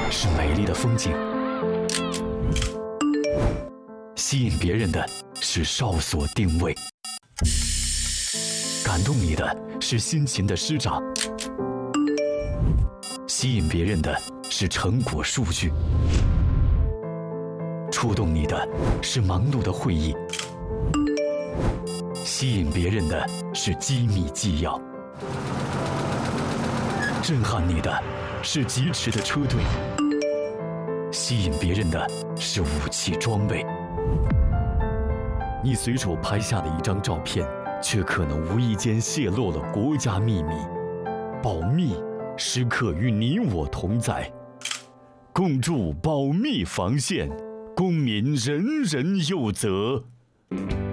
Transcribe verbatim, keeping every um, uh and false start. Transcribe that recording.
是美丽的风景，吸引别人的是哨所定位，感动你的是辛勤的师长，吸引别人的是成果数据，触动你的是忙碌的会议，吸引别人的是机密纪要，震撼你的是疾驰的车队，吸引别人的是武器装备。你随手拍下的一张照片，却可能无意间泄露了国家秘密。保密时刻与你我同在，共筑保密防线，公民人人有责。